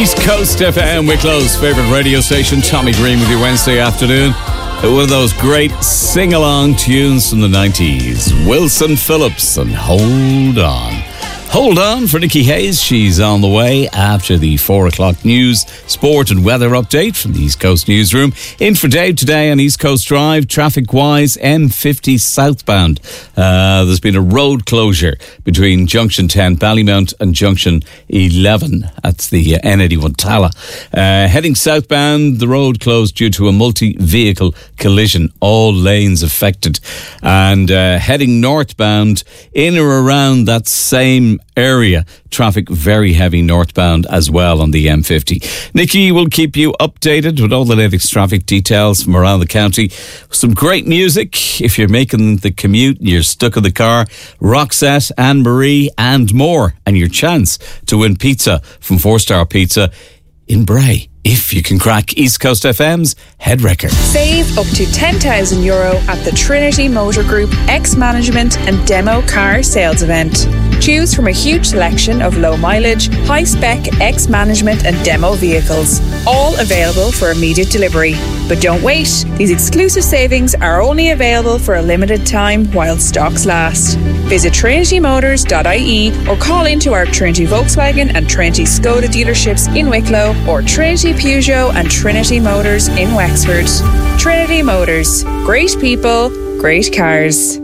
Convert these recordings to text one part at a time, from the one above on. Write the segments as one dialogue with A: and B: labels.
A: East Coast FM, Wicklow's favourite radio station. Tommy Green with you Wednesday afternoon. One of those great sing-along tunes from the 90s. Wilson Phillips and Hold On. Hold on for Nikki Hayes. She's on the way after the 4 o'clock news, sport and weather update from the East Coast Newsroom. In for Dave today on East Coast Drive, traffic-wise, M50 southbound. There's been a road closure between Junction 10, Ballymount, and Junction 11. That's the N81 Tala. Heading southbound, the road closed due to a multi-vehicle collision. All lanes affected. And heading northbound, in or around that same area, traffic very heavy northbound as well on the M50. Nikki will keep you updated with all the latest traffic details from around the county. Some great music if you're making the commute and you're stuck in the car. Roxette, Anne-Marie and more. And your chance to win pizza from 4-Star Pizza in Bray, if you can crack East Coast FM's head record.
B: Save up to €10,000 at the Trinity Motor Group X-Management and Demo Car Sales Event. Choose from a huge selection of low mileage, high spec X-Management and Demo vehicles, all available for immediate delivery. But don't wait, these exclusive savings are only available for a limited time while stocks last. Visit trinitymotors.ie or call into our Trinity Volkswagen and Trinity Skoda dealerships in Wicklow or Trinity Peugeot and Trinity Motors in Wexford. Trinity Motors. Great people, great cars.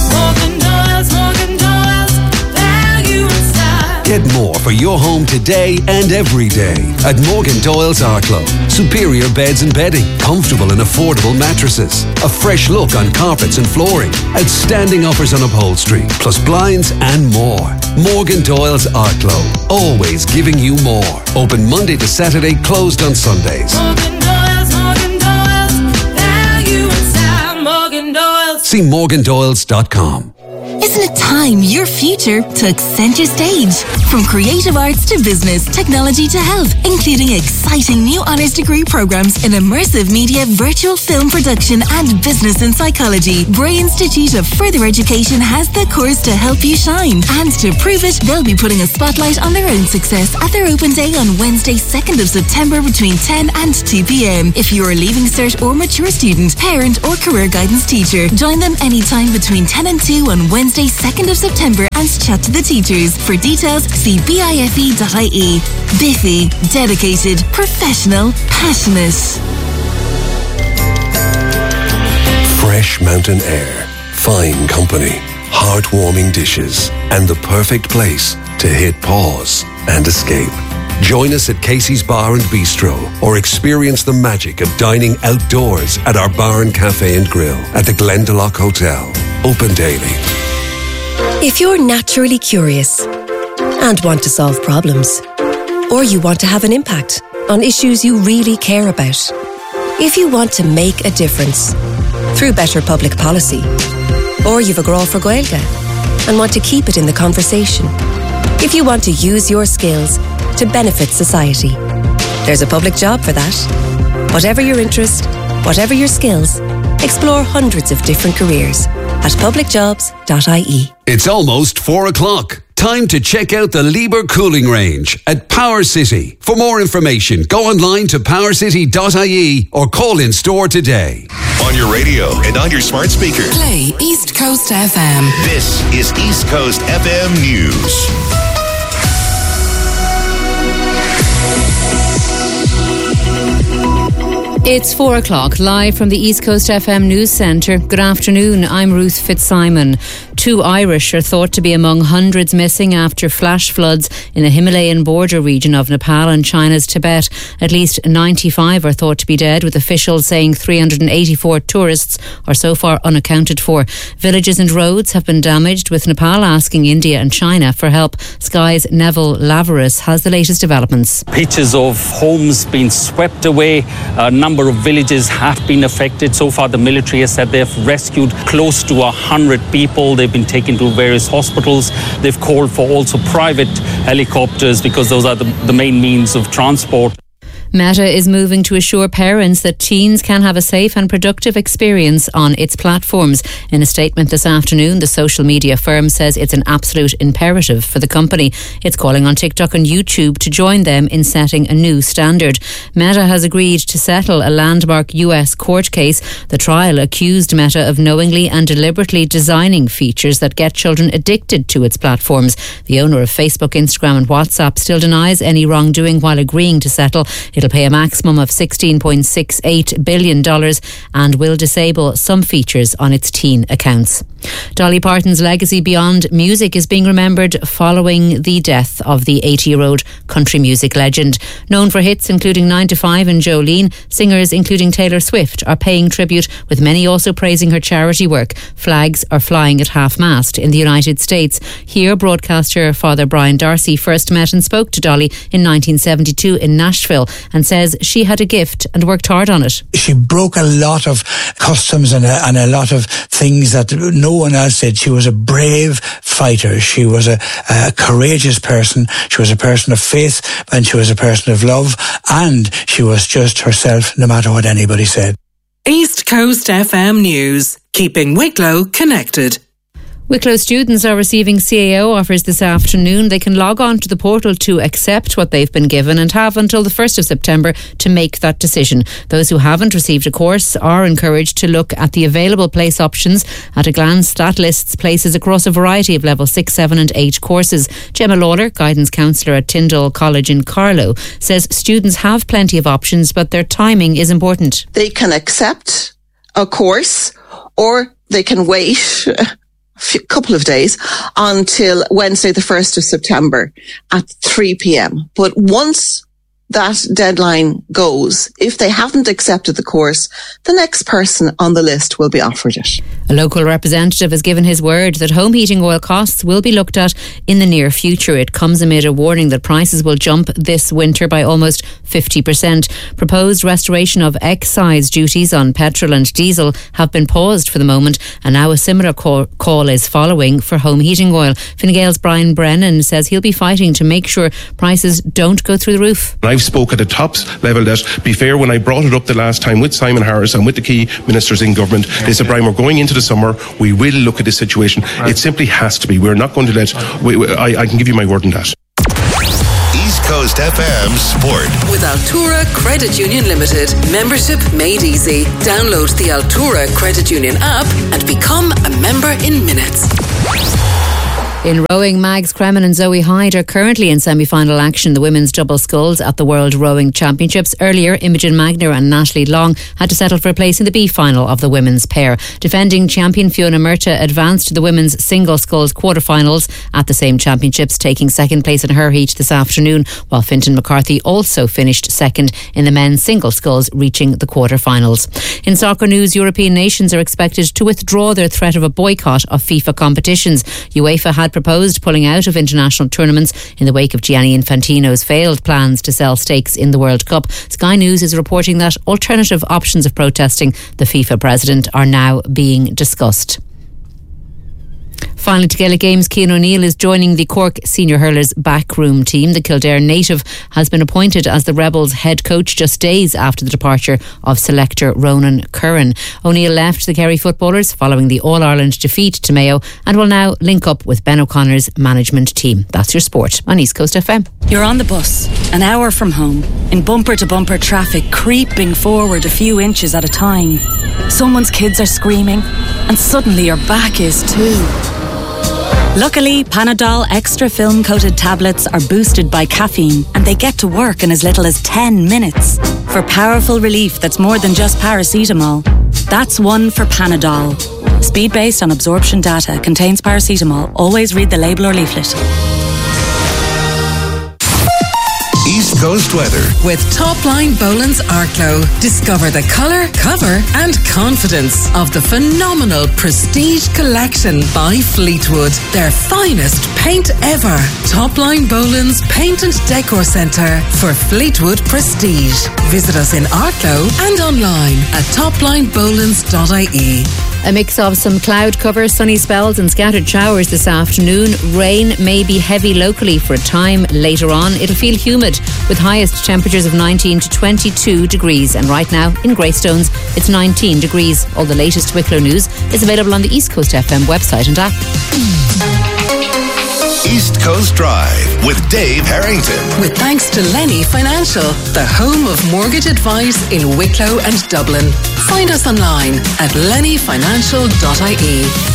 C: Get more for your home today and every day at Morgan Doyle's Arklow. Superior beds and bedding, comfortable and affordable mattresses, a fresh look on carpets and flooring, outstanding offers on upholstery, plus blinds and more. Morgan Doyle's Arklow, always giving you more. Open Monday to Saturday, closed on Sundays.
D: Morgan Doyle's, value inside Morgan Doyle's.
C: See morgandoyles.com.
E: Isn't it time your future took centre stage? From creative arts to business, technology to health, including exciting new honours degree programmes in immersive media, virtual film production and business and psychology, Bray Institute of Further Education has the course to help you shine. And to prove it, they'll be putting a spotlight on their own success at their open day on Wednesday 2nd of September between 10 and 2 p.m. If you're a Leaving Cert or mature student, parent or career guidance teacher, join them anytime between 10 and 2 on Wednesday 2nd of September and chat to the teachers. For details, see bife.ie. Biffy, dedicated, professional, passionate.
C: Fresh mountain air, fine company, heartwarming dishes, and the perfect place to hit pause and escape. Join us at Casey's Bar and Bistro or experience the magic of dining outdoors at our bar and cafe and grill at the Glendalough Hotel. Open daily.
F: If you're naturally curious and want to solve problems, or you want to have an impact on issues you really care about, if you want to make a difference through better public policy, or you've a grow for Gaeilge and want to keep it in the conversation, if you want to use your skills to benefit society, there's a public job for that. Whatever your interest, whatever your skills, explore hundreds of different careers at publicjobs.ie.
C: It's almost 4 o'clock. Time to check out the Lieber Cooling Range at Power City. For more information, go online to powercity.ie or call in store today.
G: On your radio and on your smart speaker.
E: Play East Coast FM.
G: This is East Coast FM News.
H: It's 4 o'clock, live from the East Coast FM News Centre. Good afternoon, I'm Ruth Fitzsimon. 2 Irish are thought to be among hundreds missing after flash floods in the Himalayan border region of Nepal and China's Tibet. At least 95 are thought to be dead, with officials saying 384 tourists are so far unaccounted for. Villages and roads have been damaged, with Nepal asking India and China for help. Sky's Neville Lavaris has the latest developments.
I: Pictures of homes being swept away. A number of villages have been affected. So far, the military has said they've rescued close to 100 people. They've been taken to various hospitals. They've called for also private helicopters because those are the main means of transport.
H: Meta is moving to assure parents that teens can have a safe and productive experience on its platforms. In a statement this afternoon, the social media firm says it's an absolute imperative for the company. It's calling on TikTok and YouTube to join them in setting a new standard. Meta has agreed to settle a landmark US court case. The trial accused Meta of knowingly and deliberately designing features that get children addicted to its platforms. The owner of Facebook, Instagram and WhatsApp still denies any wrongdoing while agreeing to settle. It'll pay a maximum of $16.68 billion and will disable some features on its teen accounts. Dolly Parton's legacy beyond music is being remembered following the death of the 80-year-old country music legend. Known for hits including 9 to 5 and Jolene, singers including Taylor Swift are paying tribute, with many also praising her charity work. Flags are flying at half-mast in the United States. Here, broadcaster Father Brian Darcy first met and spoke to Dolly in 1972 in Nashville and says she had a gift and worked hard on it.
J: She broke a lot of customs and a lot of things that no one else did. She was a brave fighter. She was a courageous person. She was a person of faith, and she was a person of love, and she was just herself no matter what anybody said.
K: East Coast FM News, keeping Wicklow connected.
H: Wicklow students are receiving CAO offers this afternoon. They can log on to the portal to accept what they've been given and have until the 1st of September to make that decision. Those who haven't received a course are encouraged to look at the available place options. At a glance, that lists places across a variety of level 6, 7 and 8 courses. Gemma Lawler, guidance counsellor at Tyndall College in Carlow, says students have plenty of options, but their timing is important.
L: They can accept a course or they can wait couple of days until Wednesday the 1st of September at 3 p.m. But once that deadline goes, if they haven't accepted the course, the next person on the list will be offered it.
H: A local representative has given his word that home heating oil costs will be looked at in the near future. It comes amid a warning that prices will jump this winter by almost 50%. Proposed restoration of excise duties on petrol and diesel have been paused for the moment, and now a similar call is following for home heating oil. Fine Gael's Brian Brennan says he'll be fighting to make sure prices don't go through the roof.
M: I've spoke at the top level that, be fair, when I brought it up the last time with Simon Harris and with the key ministers in government, they said, Brian, we're going into the summer, we will look at this situation. It simply has to be. We're not going to let, I can give you my word on that.
G: East Coast FM Sport.
N: With Altura Credit Union Limited. Membership made easy. Download the Altura Credit Union app and become a member in minutes.
H: In rowing, Mags Cremen and Zoe Hyde are currently in semi-final action, the women's double sculls at the World Rowing Championships. Earlier, Imogen Magner and Natalie Long had to settle for a place in the B final of the women's pair. Defending champion Fiona Murta advanced to the women's single sculls quarterfinals at the same championships, taking second place in her heat this afternoon, while Fintan McCarthy also finished second in the men's single sculls, reaching the quarterfinals. In soccer news, European nations are expected to withdraw their threat of a boycott of FIFA competitions. UEFA had proposed pulling out of international tournaments in the wake of Gianni Infantino's failed plans to sell stakes in the World Cup. Sky News is reporting that alternative options of protesting the FIFA president are now being discussed. Finally, to Gaelic Games, Cian O'Neill is joining the Cork senior hurlers backroom team. The Kildare native has been appointed as the Rebels head coach just days after the departure of selector Ronan Curran. O'Neill left the Kerry footballers following the All-Ireland defeat to Mayo and will now link up with Ben O'Connor's management team. That's your sport on East Coast FM.
O: You're on the bus, an hour from home, in bumper-to-bumper traffic, creeping forward a few inches at a time. Someone's kids are screaming, and suddenly your back is too. Luckily, Panadol extra film-coated tablets are boosted by caffeine, and they get to work in as little as 10 minutes. For powerful relief that's more than just paracetamol. That's one for Panadol. Speed based on absorption data, contains paracetamol. Always read the label or leaflet.
G: East Coast weather.
K: With Topline Boland's Arklow. Discover the colour, cover and confidence of the phenomenal Prestige Collection by Fleetwood. Their finest paint ever. Topline Boland's Paint and Decor Centre for Fleetwood Prestige. Visit us in Arklow and online at toplinebolans.ie.
H: A mix of some cloud cover, sunny spells and scattered showers this afternoon. Rain may be heavy locally for a time later on. It'll feel humid with highest temperatures of 19 to 22 degrees. And right now in Greystones, it's 19 degrees. All the latest Wicklow news is available on the East Coast FM website and app.
G: East Coast Drive with Dave Harrington.
K: With thanks to Lenny Financial, the home of mortgage advice in Wicklow and Dublin. Find us online at lennyfinancial.ie.